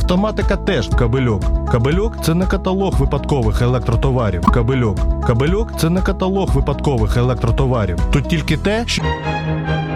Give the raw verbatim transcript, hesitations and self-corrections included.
Автоматика теж кабельок. Кабельок – це не каталог випадкових електротоварів. Кабельок. Кабельок – це не каталог випадкових електротоварів. Тут тільки те, що...